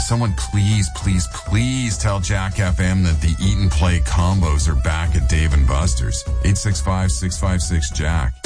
someone please tell Jack FM that the Eat and Play combos are back at Dave & Buster's. 865-656-JACK.